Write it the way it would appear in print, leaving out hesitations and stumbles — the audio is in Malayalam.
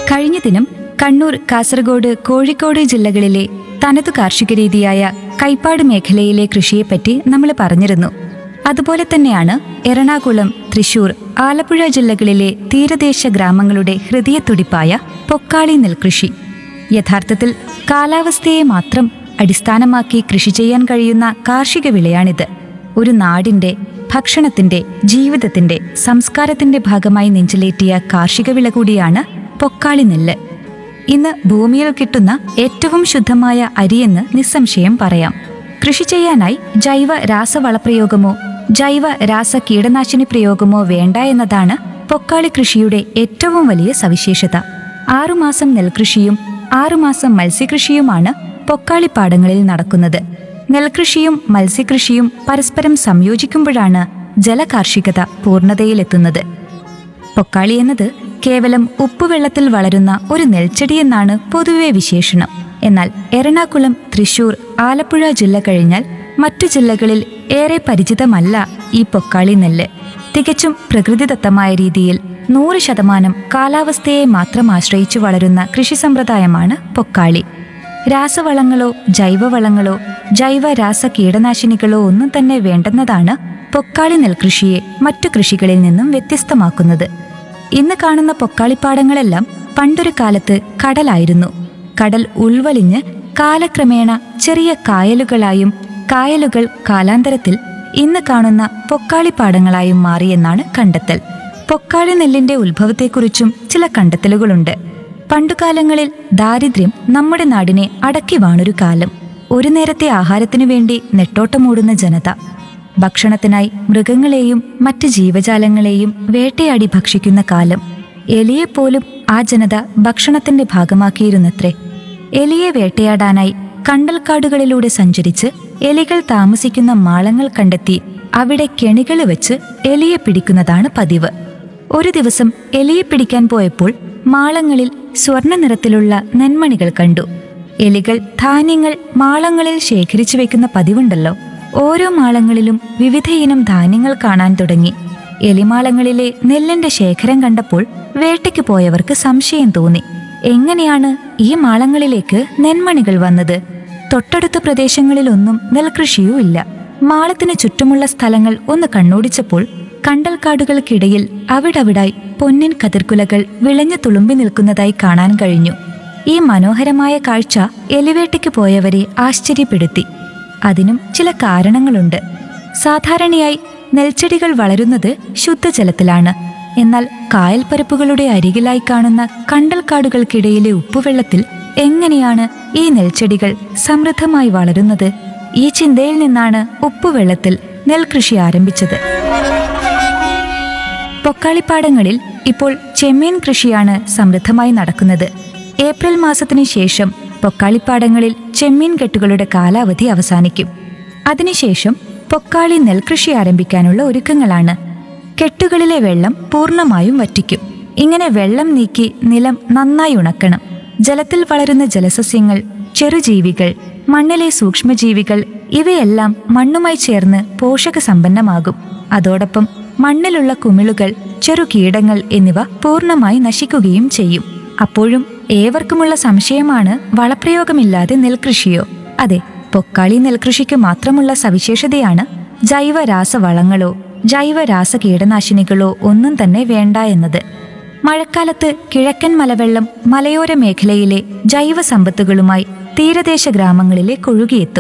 കഴിഞ്ഞ ദിനം കണ്ണൂർ, കാസർഗോഡ്, കോഴിക്കോട് ജില്ലകളിലെ തനതു കാർഷിക രീതിയായ കൈപ്പാട് മേഖലയിലെ കൃഷിയെപ്പറ്റി നമ്മൾ പറഞ്ഞിരുന്നു. അതുപോലെ തന്നെയാണ് എറണാകുളം, തൃശൂർ, ആലപ്പുഴ ജില്ലകളിലെ തീരദേശ ഗ്രാമങ്ങളുടെ ഹൃദയത്തുടിപ്പായ പൊക്കാളി നെൽകൃഷി. യഥാർത്ഥത്തിൽ കാലാവസ്ഥയെ മാത്രം അടിസ്ഥാനമാക്കി കൃഷി ചെയ്യാൻ കഴിയുന്ന കാർഷിക വിളയാണിത്. ഒരു നാടിന്റെ ഭക്ഷണത്തിന്റെ, ജീവിതത്തിന്റെ, സംസ്കാരത്തിന്റെ ഭാഗമായി നെഞ്ചിലേറ്റിയ കാർഷിക വിള കൂടിയാണ് പൊക്കാളി നെല്ല്. ഇന്ന് ഭൂമിയിൽ കിട്ടുന്ന ഏറ്റവും ശുദ്ധമായ അരിയെന്ന് നിസ്സംശയം പറയാം. കൃഷി ചെയ്യാനായി ജൈവ രാസവളപ്രയോഗമോ ജൈവ രാസ കീടനാശിനി പ്രയോഗമോ വേണ്ട എന്നതാണ് പൊക്കാളി കൃഷിയുടെ ഏറ്റവും വലിയ സവിശേഷത. 6 മാസം നെൽകൃഷിയും 6 മാസം മത്സ്യകൃഷിയുമാണ് പൊക്കാളിപ്പാടങ്ങളിൽ നടക്കുന്നത്. നെൽകൃഷിയും മത്സ്യകൃഷിയും പരസ്പരം സംയോജിക്കുമ്പോഴാണ് ജലകാർഷികത പൂർണ്ണതയിലെത്തുന്നത്. പൊക്കാളി എന്നത് കേവലം ഉപ്പുവെള്ളത്തിൽ വളരുന്ന ഒരു നെൽച്ചെടിയെന്നാണ് പൊതുവെ വിശേഷണം. എന്നാൽ എറണാകുളം, തൃശൂർ, ആലപ്പുഴ ജില്ല കഴിഞ്ഞാൽ മറ്റു ജില്ലകളിൽ ഏറെ പരിചിതമല്ല ഈ പൊക്കാളി നെല്ല്. തികച്ചും പ്രകൃതിദത്തമായ രീതിയിൽ 100% കാലാവസ്ഥയെ മാത്രം ആശ്രയിച്ചു വളരുന്ന കൃഷി സമ്പ്രദായമാണ് പൊക്കാളി. രാസവളങ്ങളോ ജൈവവളങ്ങളോ ജൈവ രാസ കീടനാശിനികളോ ഒന്നും തന്നെ വേണ്ടെന്നതാണ് പൊക്കാളി നെൽകൃഷിയെ മറ്റു കൃഷികളിൽ നിന്നും വ്യത്യസ്തമാക്കുന്നത്. ഇന്ന് കാണുന്ന പൊക്കാളിപ്പാടങ്ങളെല്ലാം പണ്ടൊരു കാലത്ത് കടലായിരുന്നു. കടൽ ഉൾവലിഞ്ഞ് കാലക്രമേണ ചെറിയ കായലുകളായും കായലുകൾ കാലാന്തരത്തിൽ ഇന്ന് കാണുന്ന പൊക്കാളിപ്പാടങ്ങളായും മാറിയെന്നാണ് കണ്ടെത്തൽ. പൊക്കാളി നെല്ലിന്റെ ഉത്ഭവത്തെക്കുറിച്ചും ചില കണ്ടെത്തലുകളുണ്ട്. പണ്ടുകാലങ്ങളിൽ ദാരിദ്ര്യം നമ്മുടെ നാടിനെ അടക്കി വാണൊരു കാലം. ഒരു നേരത്തെ ആഹാരത്തിനു വേണ്ടി നെട്ടോട്ടമോടുന്ന ജനത. ഭക്ഷണത്തിനായി മൃഗങ്ങളെയും മറ്റ് ജീവജാലങ്ങളെയും വേട്ടയാടി ഭക്ഷിക്കുന്ന കാലം. എലിയെപ്പോലും ആ ജനത ഭക്ഷണത്തിന്റെ ഭാഗമാക്കിയിരുന്നത്രേ. എലിയെ വേട്ടയാടാനായി കണ്ടൽക്കാടുകളിലൂടെ സഞ്ചരിച്ച് എലികൾ താമസിക്കുന്ന മാളങ്ങൾ കണ്ടെത്തി അവിടെ കെണികൾ വെച്ച് എലിയെ പിടിക്കുന്നതാണ് പതിവ്. ഒരു ദിവസം എലിയെ പിടിക്കാൻ പോയപ്പോൾ മാളങ്ങളിൽ സ്വർണ്ണ നിറത്തിലുള്ള നെന്മണികൾ കണ്ടു. എലികൾ ധാന്യങ്ങൾ മാളങ്ങളിൽ ശേഖരിച്ചു വെക്കുന്ന പതിവുണ്ടല്ലോ. ഓരോ മാളങ്ങളിലും വിവിധയിനം ധാന്യങ്ങൾ കാണാൻ തുടങ്ങി. എലിമാളങ്ങളിലെ നെല്ലിന്റെ ശേഖരം കണ്ടപ്പോൾ വേട്ടയ്ക്ക് പോയവർക്ക് സംശയം തോന്നി. എങ്ങനെയാണ് ഈ മാളങ്ങളിലേക്ക് നെന്മണികൾ വന്നത്? തൊട്ടടുത്ത പ്രദേശങ്ങളിലൊന്നും നെൽകൃഷിയും ഇല്ല. മാളത്തിന് ചുറ്റുമുള്ള സ്ഥലങ്ങൾ ഒന്ന് കണ്ണോടിച്ചപ്പോൾ കണ്ടൽക്കാടുകൾക്കിടയിൽ അവിടവിടായി പൊന്നിൻ കതിർക്കുലകൾ വിളഞ്ഞു തുളുമ്പി നിൽക്കുന്നതായി കാണാൻ കഴിഞ്ഞു. ഈ മനോഹരമായ കാഴ്ച എലിവേട്ടയ്ക്ക് പോയവരെ ആശ്ചര്യപ്പെടുത്തി. അതിനും ചില കാരണങ്ങളുണ്ട്. സാധാരണയായി നെൽച്ചെടികൾ വളരുന്നത് ശുദ്ധജലത്തിലാണ്. എന്നാൽ കായൽപ്പരപ്പുകളുടെ അരികിലായി കാണുന്ന കണ്ടൽക്കാടുകൾക്കിടയിലെ ഉപ്പുവെള്ളത്തിൽ എങ്ങനെയാണ് ഈ നെൽച്ചെടികൾ സമൃദ്ധമായി വളരുന്നത്? ഈ ചിന്തയിൽ നിന്നാണ് ഉപ്പുവെള്ളത്തിൽ നെൽകൃഷി ആരംഭിച്ചത്. പൊക്കാളിപ്പാടങ്ങളിൽ ഇപ്പോൾ ചെമ്മീൻ കൃഷിയാണ് സമൃദ്ധമായി നടക്കുന്നത്. ഏപ്രിൽ മാസത്തിനു ശേഷം പൊക്കാളിപ്പാടങ്ങളിൽ ചെമ്മീൻ കെട്ടുകളുടെ കാലാവധി അവസാനിക്കും. അതിനുശേഷം പൊക്കാളി നെൽകൃഷി ആരംഭിക്കാനുള്ള ഒരുക്കങ്ങളാണ്. കെട്ടുകളിലെ വെള്ളം പൂർണ്ണമായും വറ്റിക്കും. ഇങ്ങനെ വെള്ളം നീക്കി നിലം നന്നായി ഉണക്കണം. ജലത്തിൽ വളരുന്ന ജലസസ്യങ്ങൾ, ചെറുജീവികൾ, മണ്ണിലെ സൂക്ഷ്മജീവികൾ ഇവയെല്ലാം മണ്ണുമായി ചേർന്ന് പോഷക സമ്പന്നമാകും. അതോടൊപ്പം മണ്ണിലുള്ള കുമിളുകൾ, ചെറുകീടങ്ങൾ എന്നിവ പൂർണ്ണമായി നശിക്കുകയും ചെയ്യും. അപ്പോഴും ഏവർക്കുമുള്ള സംശയമാണ്, വളപ്രയോഗമില്ലാതെ നെൽകൃഷിയോ? അതെ, പൊക്കാളി നെൽകൃഷിക്ക് മാത്രമുള്ള സവിശേഷതയാണ് ജൈവ രാസവളങ്ങളോ ജൈവ രാസ കീടനാശിനികളോ ഒന്നും തന്നെ വേണ്ട എന്നത്. മഴക്കാലത്ത് കിഴക്കൻ മലവെള്ളം മലയോര മേഖലയിലെ ജൈവ സമ്പത്തുകളുമായി തീരദേശ ഗ്രാമങ്ങളിലേക്ക് ഒഴുകിയെത്തും.